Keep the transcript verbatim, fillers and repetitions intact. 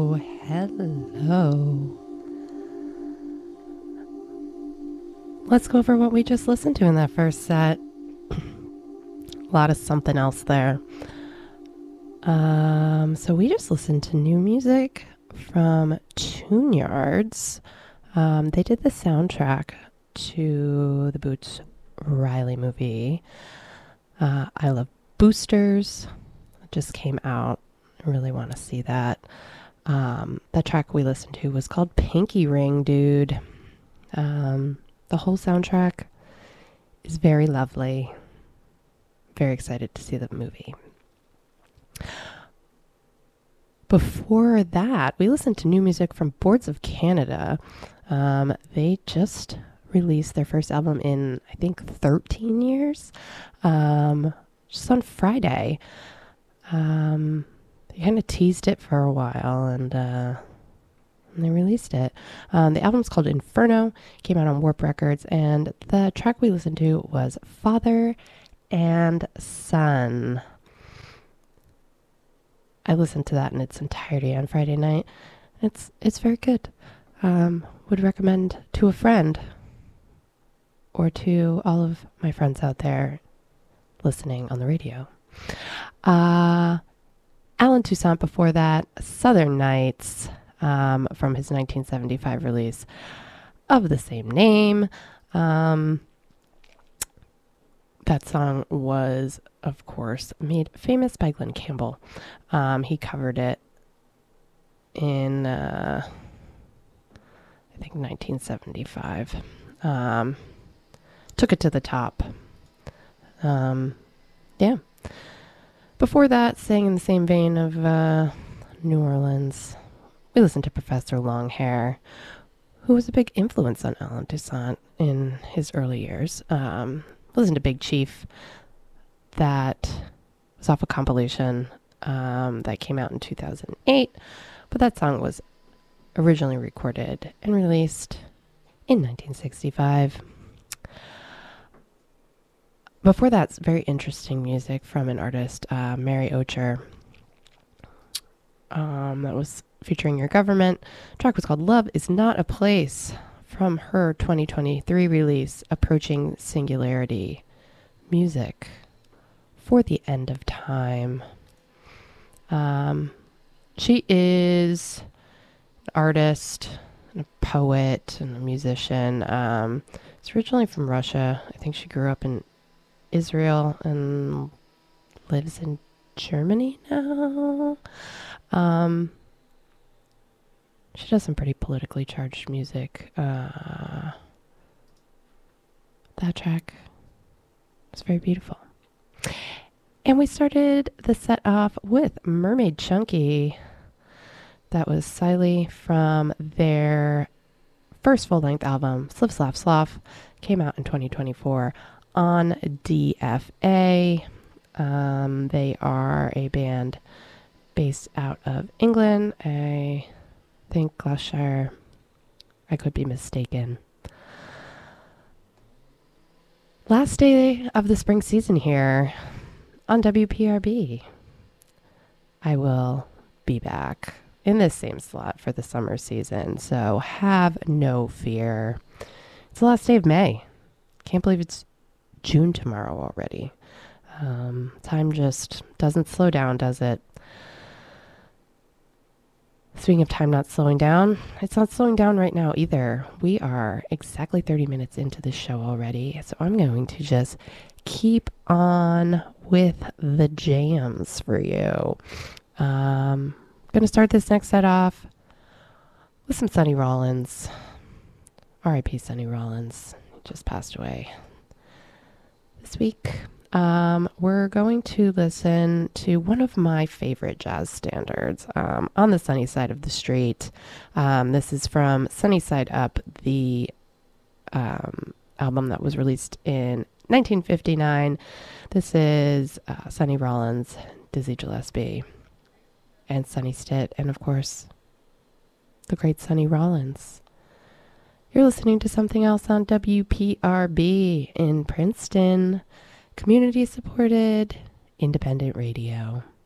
Hello. Let's go over what we just listened to in that first set. A lot of something else there. Um, so we just listened to new music from Tune Yards. Um, they did the soundtrack to the Boots Riley movie. Uh, I Love Boosters. It just came out. I really want to see that. Um, the track we listened to was called Pinky Ring, dude. Um, the whole soundtrack is very lovely. Very excited to see the movie. Before that, we listened to new music from Boards of Canada. Um, they just released their first album in, I think, thirteen years. Um, just on Friday. Um... They kind of teased it for a while, and, uh, and they released it. Um, the album's called Inferno, came out on Warp Records, and the track we listened to was Father and Son. I listened to that in its entirety on Friday night. It's it's very good. Um, would recommend to a friend or to all of my friends out there listening on the radio. Uh... Alan Toussaint before that, Southern Nights, um, from his nineteen seventy-five release of the same name. Um, that song was, of course, made famous by Glenn Campbell. Um, he covered it in, uh, I think, nineteen seventy-five. Um, took it to the top. Um, yeah. Before that, sang in the same vein of uh, New Orleans, we listened to Professor Longhair, who was a big influence on Alan Toussaint in his early years. Um, listened to Big Chief, that was off a compilation um, that came out in two thousand eight, but that song was originally recorded and released in nineteen sixty-five. Before that, very interesting music from an artist, uh, Mary Ocher. Um, that was featuring Your Government. The track was called Love Is Not a Place, from her twenty twenty-three release, Approaching Singularity. Music for the end of time. Um, she is an artist, and a poet, and a musician. Um, she's originally from Russia. I think she grew up in Israel and lives in Germany now. Um, she does some pretty politically charged music. Uh, that track was very beautiful. And we started the set off with Mermaid Chunky. That was Siley from their first full-length album, Slip Slap Slough, came out in twenty twenty-four. On D F A. Um, they are a band based out of England. I think Gloucestershire. I could be mistaken. Last day of the spring season here on W P R B. I will be back in this same slot for the summer season, so have no fear. It's the last day of May. Can't believe it's June tomorrow already. Um, time just doesn't slow down, does it? Speaking of time not slowing down, it's not slowing down right now either. We are exactly thirty minutes into the show already, so I'm going to just keep on with the jams for you. Um, I'm going to start this next set off with some Sonny Rollins. R I P Sonny Rollins. He just passed away this week. Um, we're going to listen to one of my favorite jazz standards, um, On the Sunny Side of the Street. Um, this is from Sunny Side Up, the um, album that was released in nineteen fifty-nine. This is uh, Sonny Rollins, Dizzy Gillespie, and Sonny Stitt, and of course, the great Sonny Rollins. You're listening to something else on W P R B in Princeton. Community supported, independent radio.